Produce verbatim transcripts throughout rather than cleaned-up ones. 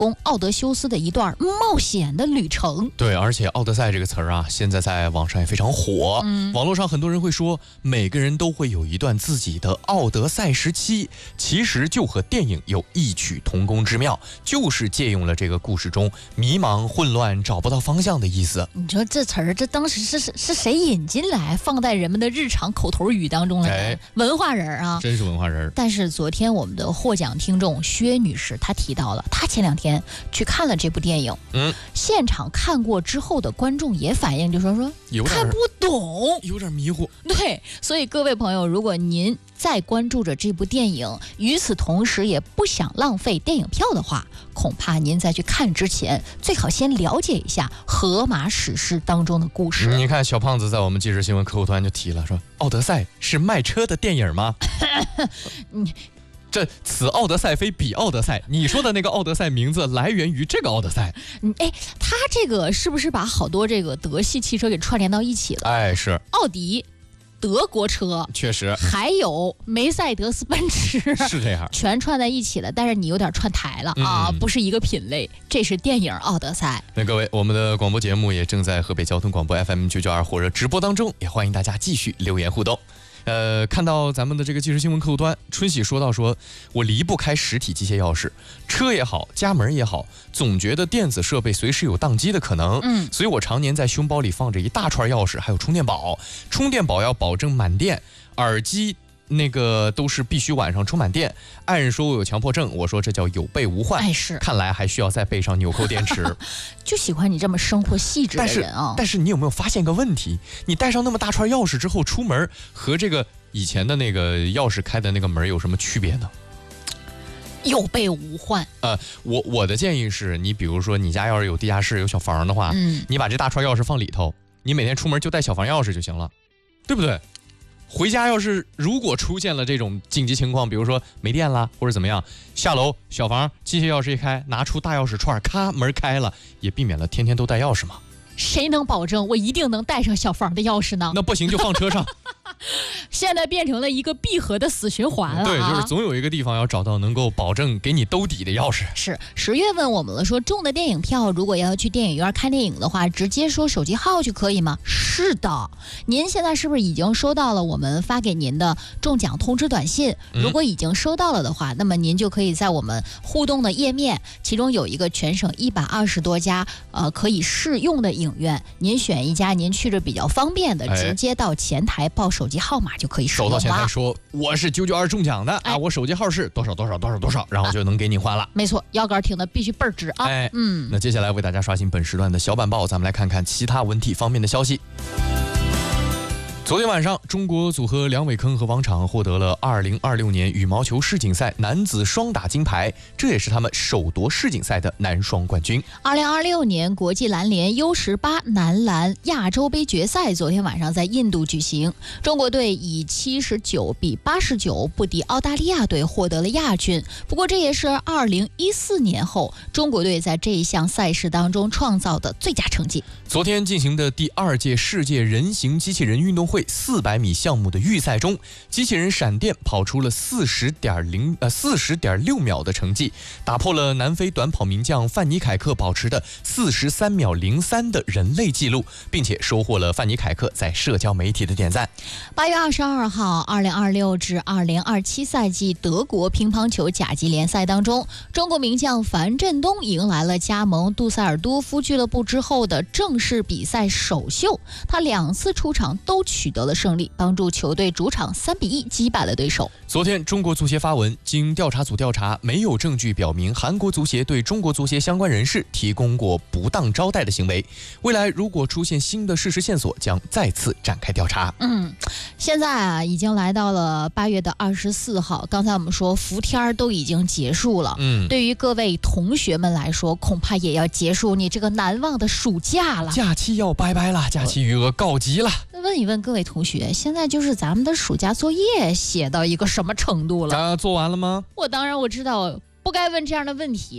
公奥德修斯的一段冒险的旅程。 对，而且奥德赛这个词儿啊，现在在网上也非常火。嗯，网络上很多人会说，每个人都会有一段自己的奥德赛时期，其实就和电影有异曲同工之妙，就是借用了这个故事中迷茫、混乱、找不到方向的意思。 你说这词儿，这当时是是是谁引进来，放在人们的日常口头语当中了？哎，文化人啊， 真是文化人。 但是昨天我们的获奖听众薛女士，她提到了，她前两天去看了这部电影，嗯，现场看过之后的观众也反映，就说说看不懂， 有点迷糊。 对，所以各位朋友，如果您在关注着这部电影，与此同时也不想浪费电影票的话，恐怕您在去看之前，最好先了解一下荷马史诗当中的故事。 你看小胖子在我们即时新闻客户端就提了，说奥德赛是卖车的电影吗？ 你这此奥德赛非彼奥德赛，你说的那个奥德赛名字来源于这个奥德赛。 嗯，哎，他这个是不是把好多这个德系汽车给串联到一起了？ 哎，是奥迪、德国车， 确实， 还有梅赛德斯奔驰， 是这样， 全串在一起了。但是你有点串台了、嗯、啊，不是一个品类。这是电影《奥德赛》。 那各位，我们的广播节目也正在河北交通广播 F M 九九二火热直播当中，也欢迎大家继续留言互动。呃，看到咱们的这个即时新闻客户端，春喜说到说，我离不开实体机械钥匙，车也好，家门也好，总觉得电子设备随时有宕机的可能，嗯，所以我常年在胸包里放着一大串钥匙，还有充电宝，充电宝要保证满电，耳机那个都是必须晚上充满电。爱人说我有强迫症，我说这叫有备无患。 哎，是， 看来还需要再备上纽扣电池。 就喜欢你这么生活细致的人啊！ 但是你有没有发现个问题？你带上那么大串钥匙之后出门，和这个以前的那个钥匙开的那个门有什么区别呢？ 有备无患。 呃，我我的建议是，你比如说你家要是有地下室有小房的话，嗯，你把这大串钥匙放里头，你每天出门就带小房钥匙就行了，对不对？回家要是如果出现了这种紧急情况，比如说没电了或者怎么样，下楼小房机械钥匙一开，拿出大钥匙串，咔门开了，也避免了天天都带钥匙嘛。 谁能保证我一定能带上小房的钥匙呢？ 那不行就放车上。 现在变成了一个闭合的死循环了、啊。 对，就是总有一个地方要找到能够保证给你兜底的钥匙。 是十月问我们了，说中的电影票如果要去电影院看电影的话，直接说手机号就可以吗？是的，您现在是不是已经收到了我们发给您的中奖通知短信？如果已经收到了的话，嗯、那么您就可以在我们互动的页面，其中有一个全省一百二十多家呃可以试用的影院，您选一家您去着比较方便的，直接到前台报手机号码就可以使用了。 走到前台说我是九九二中奖的、哎、啊，我手机号是多少多少多少多少，然后就能给你换了。 没错，腰杆挺的必须倍儿直啊。 哎，嗯，那接下来为大家刷新本时段的小板报，咱们来看看其他文体方面的消息。昨天晚上，中国组合梁伟铿和王昶获得了二零二六年羽毛球世锦赛男子双打金牌，这也是他们首夺世锦赛的男双冠军。 二零二六年国际篮联 U 十八 男篮亚洲杯决赛昨天晚上在印度举行，中国队以七十九比八十九不敌澳大利亚队，获得了亚军。不过这也是二零一四年后中国队在这一项赛事当中创造的最佳成绩。 昨天进行的第二届世界人形机器人运动会四百米项目的预赛中，机器人闪电跑出了四十点零呃四十点六秒的成绩，打破了南非短跑名将范尼凯克保持的四十三秒零三的人类纪录，并且收获了范尼凯克在社交媒体的点赞。 八月二十二号，二零二六至二零二七赛季德国乒乓球甲级联赛当中，中国名将樊振东迎来了加盟杜塞尔多夫俱乐部之后的正式比赛首秀，他两次出场都取得了胜利，帮助球队主场三比一击败了对手。 昨天中国足协发文，经调查组调查，没有证据表明韩国足协对中国足协相关人士提供过不当招待的行为，未来如果出现新的事实线索，将再次展开调查。 嗯，现在啊已经来到了八月的二十四号，刚才我们说伏天都已经结束了，嗯，对于各位同学们来说，恐怕也要结束你这个难忘的暑假了， 假期要拜拜了，假期余额告急了。 问一问各位同学，现在就是咱们的暑假作业写到一个什么程度了？ 啊，做完了吗？ 我当然我知道，不该问这样的问题。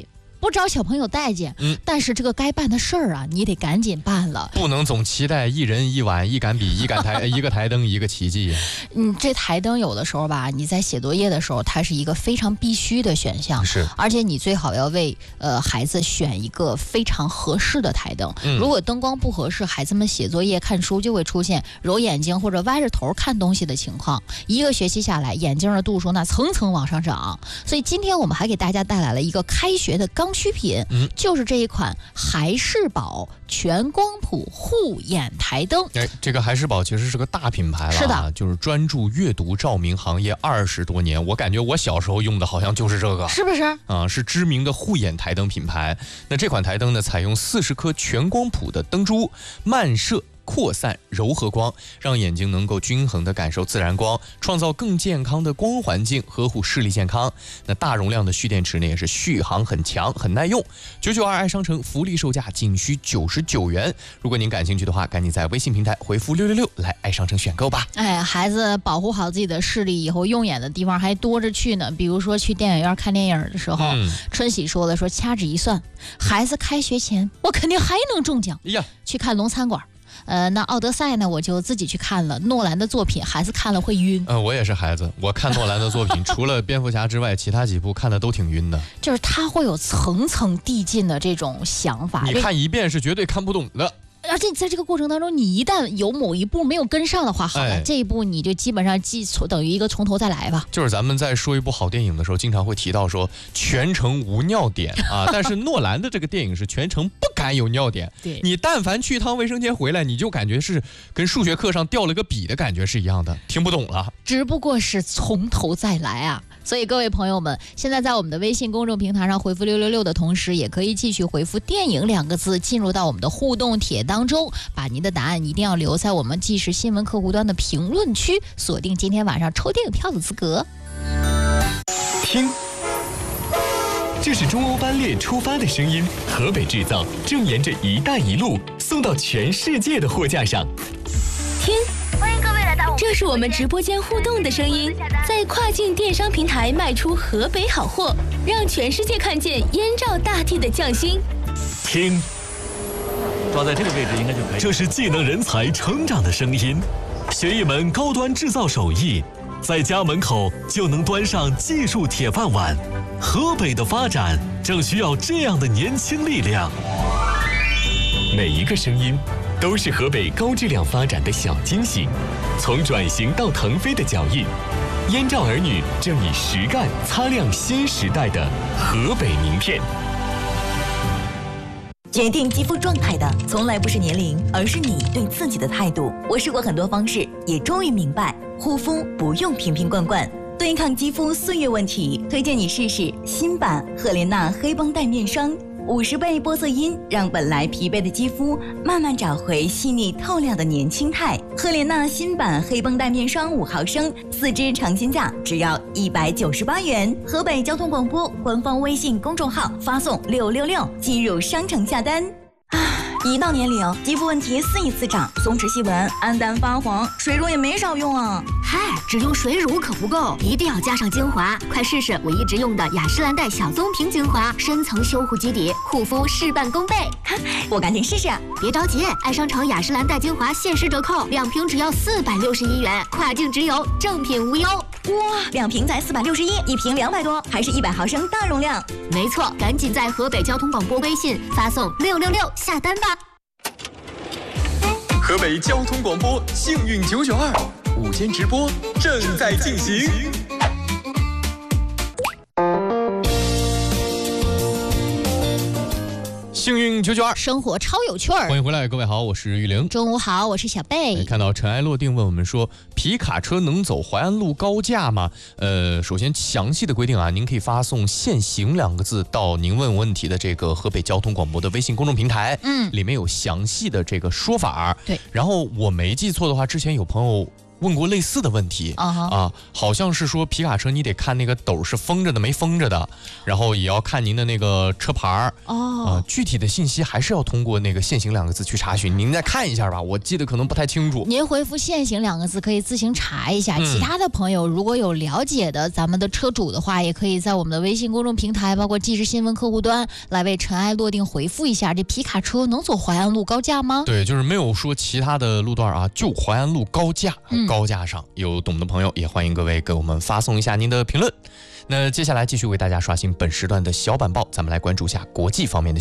不招小朋友待见， 嗯， 但是这个该办的事儿啊，你得赶紧办了， 不能总期待一人一碗一杆笔一杆台一个台灯一个奇迹。 嗯，这台灯有的时候吧，你在写作业的时候，它是一个非常必须的选项， 是， 而且你最好要为呃孩子选一个非常合适的台灯。 嗯， 如果灯光不合适，孩子们写作业看书就会出现揉眼睛或者歪着头看东西的情况，一个学期下来，眼睛的度数那层层往上涨。所以今天我们还给大家带来了一个开学的刚需品， 嗯， 就是这一款孩世宝全光谱护眼台灯。 哎，这个孩世宝其实是个大品牌了， 是的， 就是专注阅读照明行业二十多年，我感觉我小时候用的好像就是这个， 是不是？ 啊，是知名的护眼台灯品牌。那这款台灯呢，采用四十颗全光谱的灯珠，漫射扩散柔和光，让眼睛能够均衡地感受自然光，创造更健康的光环境，呵护视力健康。那大容量的蓄电池呢，也是续航很强，很耐用。九九二爱商城福利售价仅需九十九元。如果您感兴趣的话，赶紧在微信平台回复六六六来爱商城选购吧。 哎，孩子保护好自己的视力，以后用眼的地方还多着去呢。比如说去电影院看电影的时候，嗯、春喜说了，说掐指一算，孩子开学前我肯定还能中奖。 呀， 去看龙餐馆。呃，那奥德赛呢，我就自己去看了。诺兰的作品，孩子看了会晕。 呃，我也是孩子，我看诺兰的作品，除了蝙蝠侠之外，其他几部看的都挺晕的。 就是他会有层层递进的这种想法， 你看一遍是绝对看不懂的。 而且在这个过程当中，你一旦有某一步没有跟上的话，好了，哎、这一步你就基本上记从等于一个从头再来吧。 就是咱们在说一部好电影的时候，经常会提到说全程无尿点啊，但是诺兰的这个电影是全程不敢有尿点。 对， 你但凡去一趟卫生间回来，你就感觉是跟数学课上掉了个笔的感觉是一样的，听不懂了。 只不过是从头再来啊。所以各位朋友们，现在在我们的微信公众平台上回复六六六的同时，也可以继续回复电影两个字，进入到我们的互动帖当中，把您的答案一定要留在我们纪实新闻客户端的评论区，锁定今天晚上抽电影票的资格。 听，这是中欧班列出发的声音，河北制造正沿着一带一路送到全世界的货架上。 听，欢迎各位来到，这是我们直播间互动的声音，在跨境电商平台卖出河北好货，让全世界看见燕赵大地的匠心。 听， 抓在这个位置应该就可以。 这是技能人才成长的声音，学一门高端制造手艺，在家门口就能端上技术铁饭碗。河北的发展正需要这样的年轻力量。每一个声音都是河北高质量发展的小惊喜，从转型到腾飞的脚印，燕赵儿女正以实干擦亮新时代的河北名片。 决定肌肤状态的从来不是年龄，而是你对自己的态度。我试过很多方式，也终于明白，护肤不用瓶瓶罐罐。对抗肌肤岁月问题，推荐你试试新版赫莲娜黑绷带面霜。五十倍玻色因让本来疲惫的肌肤慢慢找回细腻透亮的年轻态。赫莲娜新版黑绷带面霜五毫升，四支成新价只要一百九十八元。河北交通广播官方微信公众号发送六六六进入商城下单。一到年龄，肌肤问题肆意滋长，松弛细纹、暗淡发黄，水乳也没少用啊。 嗨，只用水乳可不够，一定要加上精华。快试试我一直用的雅诗兰黛小棕瓶精华，深层修护基底，护肤事半功倍。 我赶紧试试。 别着急，爱商城雅诗兰黛精华限时折扣，两瓶只要四百六十一元，跨境直邮，正品无忧。 哇，两瓶才四百六十一，一瓶两百多，还是一百毫升大容量。 没错，赶紧在河北交通广播微信发送六六六下单吧。 河北交通广播幸运九九二午间直播正在进行。 幸运九九二， 生活超有趣儿。 欢迎回来，各位好，我是玉玲。 中午好，我是小贝。 看到尘埃落定问我们说，皮卡车能走淮安路高架吗？呃，首先详细的规定啊，您可以发送限行两个字到您问问题的这个河北交通广播的微信公众平台，嗯，里面有详细的这个说法。 对， 然后我没记错的话，之前有朋友问过类似的问题、 啊哈啊，好像是说皮卡车你得看那个斗是封着的没封着的，然后也要看您的那个车牌儿哦、 呃，具体的信息还是要通过那个限行两个字去查询，您再看一下吧，我记得可能不太清楚。 您回复限行两个字可以自行查一下、 嗯、 其他的朋友如果有了解的咱们的车主的话，也可以在我们的微信公众平台包括即时新闻客户端来为尘埃落定回复一下，这皮卡车能走淮安路高架吗？ 对，就是没有说其他的路段啊，就淮安路高架、 嗯、 高架上有懂的朋友也欢迎各位给我们发送一下您的评论。那接下来继续为大家刷新本时段的小板报，咱们来关注一下国际方面的